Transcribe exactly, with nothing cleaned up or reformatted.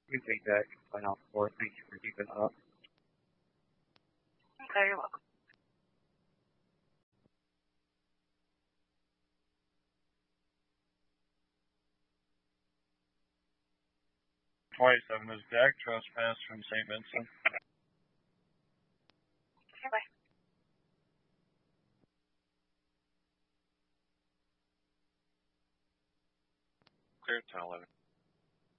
You take that final four. Thank you for keeping up. Okay, you're welcome. twenty-seven is Jack, trespass from Saint Vincent. Okay, bye. Clear ten eleven.